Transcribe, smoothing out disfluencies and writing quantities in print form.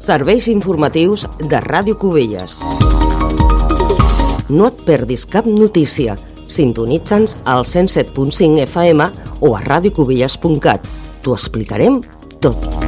Serveis informatius de Ràdio Cubelles. No et perdis cap notícia. Sintonitza'ns al 107.5 FM o a radiocubelles.cat. T'ho explicarem tot.